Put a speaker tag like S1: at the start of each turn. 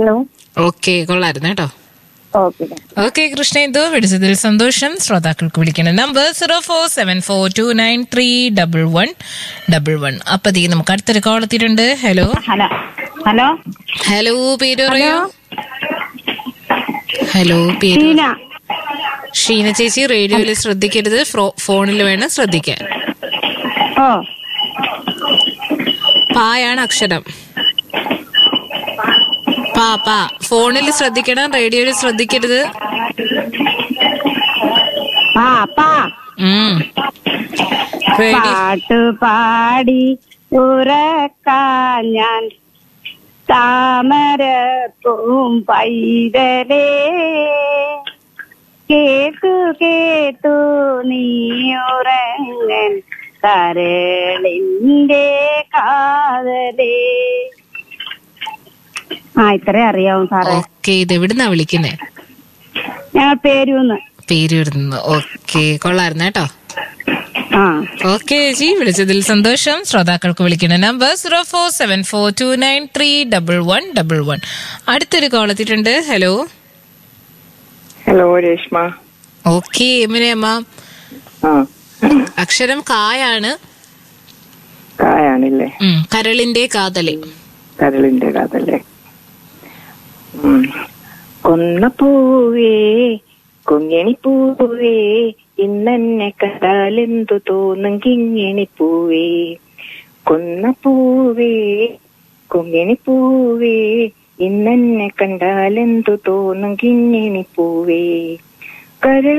S1: Hello.
S2: Okay, കൊള്ളായിരുന്നു കേട്ടോ.
S1: Okay.
S2: Okay Krishna, ഇത് വിളിച്ചതിൽ സന്തോഷം. ശ്രോതാക്കൾക്ക് വിളിക്കുന്ന നമ്പർ 0474293111. അപ്പൊ നമുക്ക് അടുത്തൊരു കോൾ എത്തിയിട്ടുണ്ട്. ഹലോ.
S1: ഹലോ.
S2: ഹലോ, പേര് പറയൂ. ഹലോ, പേര് ഷീന ചേച്ചി. റേഡിയോയിൽ ശ്രദ്ധിക്കരുത്, ഫോണിൽ വേണം ശ്രദ്ധിക്കാൻ. പായാണ് അക്ഷരം. പാ. ഫോണിൽ ശ്രദ്ധിക്കണം, റേഡിയോയിൽ ശ്രദ്ധിക്കരുത്.
S1: പാട്ട് പാടി ഉറക്കാൻ ഞാൻ താമരപ്പൂം പൈതലേ, കേട്ടു നീ ഉറങ്ങൻ കരളിന്റെ കാതലേ. ഇത്രേ അറിയാവും സാറേ.
S2: ഓക്കെ, ഇത് എവിടുന്നാ വിളിക്കുന്നേ?
S1: ഞങ്ങൾ പേരൂന്ന്.
S2: ഓക്കെ, കൊള്ളായിരുന്നു കേട്ടോ. ഓക്കെ ചേച്ചി, വിളിച്ചതിൽ സന്തോഷം. ശ്രോതാക്കൾക്ക് വിളിക്കുന്ന നമ്പർ 0474293111. അടുത്തൊരു കോൾ എത്തിയിട്ടുണ്ട്. ഹലോ.
S3: ഹലോ, രേഷ്മ.
S2: ഓക്കെ, എങ്ങനെയമ്മ? അക്ഷരം കായാണ്.
S3: കായാണല്ലേ?
S2: കരളിന്റെ കാതലേ.
S3: കൊന്നപ്പൂവേ കൊങ്ങിണിപ്പൂവേ, ഇന്നെന്നെ കണ്ടാലെന്തു തോന്നും കിങ്ങിണിപ്പൂവേ. കൊന്നപ്പൂവേ കൊങ്ങിണിപ്പൂവേ, ഇന്നെന്നെ കണ്ടാലെന്തു തോന്നും കിങ്ങിണിപ്പൂവേ.